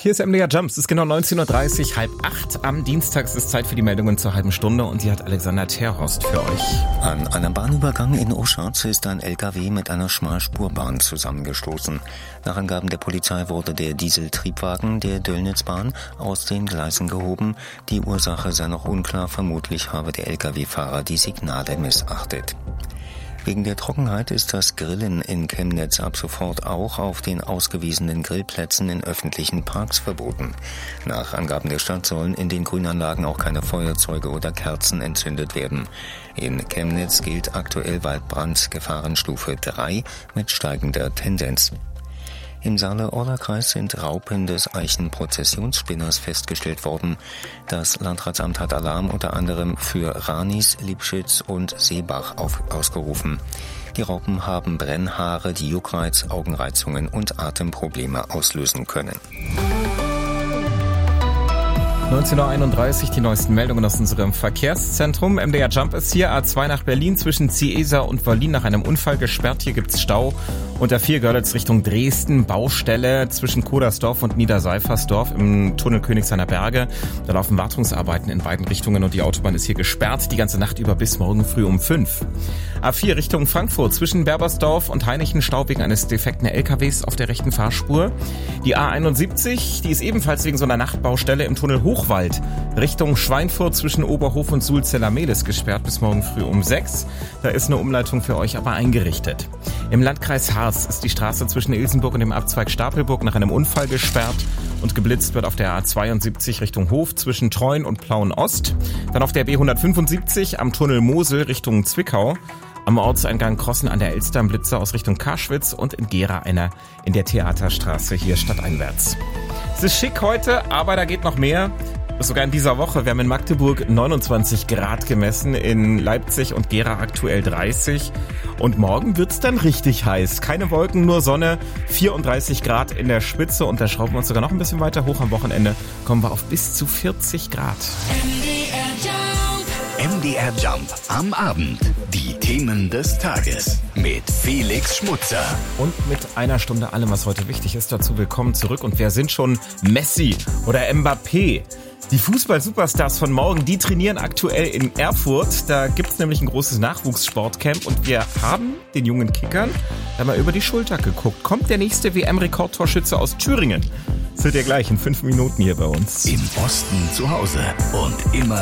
Hier ist MDR Jump. Es ist genau 19.30 Uhr, 7:30 am Dienstag. Es ist Zeit für die Meldungen zur halben Stunde und die hat Alexander Terhorst für euch. An einem Bahnübergang in Oschatz ist ein LKW mit einer Schmalspurbahn zusammengestoßen. Nach Angaben der Polizei wurde der Dieseltriebwagen der Döllnitzbahn aus den Gleisen gehoben. Die Ursache sei noch unklar. Vermutlich habe der LKW-Fahrer die Signale missachtet. Wegen der Trockenheit ist das Grillen in Chemnitz ab sofort auch auf den ausgewiesenen Grillplätzen in öffentlichen Parks verboten. Nach Angaben der Stadt sollen in den Grünanlagen auch keine Feuerzeuge oder Kerzen entzündet werden. In Chemnitz gilt aktuell Waldbrandgefahrenstufe 3 mit steigender Tendenz. Im Saale-Orla-Kreis sind Raupen des Eichenprozessionsspinners festgestellt worden. Das Landratsamt hat Alarm unter anderem für Ranis, Liebschütz und Seebach ausgerufen. Die Raupen haben Brennhaare, die Juckreiz, Augenreizungen und Atemprobleme auslösen können. 19.31 Uhr, die neuesten Meldungen aus unserem Verkehrszentrum. MDR Jump ist hier, A2 nach Berlin zwischen Ciesa und Wallin nach einem Unfall gesperrt. Hier gibt's Stau. Und A4 Görlitz Richtung Dresden, Baustelle zwischen Kodersdorf und Niederseifersdorf im Tunnel Königshainer Berge. Da laufen Wartungsarbeiten in beiden Richtungen und die Autobahn ist hier gesperrt, die ganze Nacht über bis morgen früh um 5. A4 Richtung Frankfurt zwischen Berbersdorf und Heinichen, Stau wegen eines defekten LKWs auf der rechten Fahrspur. Die A71, die ist ebenfalls wegen so einer Nachtbaustelle im Tunnel Hochwald Richtung Schweinfurt zwischen Oberhof und Sulzella-Mehlis gesperrt bis morgen früh um 6. Da ist eine Umleitung für euch aber eingerichtet. Im Landkreis Harz ist die Straße zwischen Ilsenburg und dem Abzweig Stapelburg nach einem Unfall gesperrt und geblitzt wird auf der A72 Richtung Hof zwischen Treuen und Plauen-Ost. Dann auf der B175 am Tunnel Mosel Richtung Zwickau. Am Ortseingang Krossen an der Elster ein Blitzer aus Richtung Karschwitz und in Gera einer in der Theaterstraße hier stadteinwärts. Es ist schick heute, aber da geht noch mehr. Sogar in dieser Woche. Wir haben in Magdeburg 29 Grad gemessen, in Leipzig und Gera aktuell 30. Und morgen wird's dann richtig heiß. Keine Wolken, nur Sonne, 34 Grad in der Spitze. Und da schrauben wir uns sogar noch ein bisschen weiter hoch. Am Wochenende kommen wir auf bis zu 40 Grad. MDR Jump am Abend. Die Themen des Tages mit Felix Schmutzer. Und mit einer Stunde allem, was heute wichtig ist. Dazu willkommen zurück. Und wer sind schon Messi oder Mbappé? Die Fußball-Superstars von morgen, die trainieren aktuell in Erfurt. Da gibt's nämlich ein großes Nachwuchssportcamp und wir haben den jungen Kickern da mal über die Schulter geguckt. Kommt der nächste WM-Rekordtorschütze aus Thüringen? Das seht ihr gleich in 5 Minuten hier bei uns. Im Osten zu Hause und immer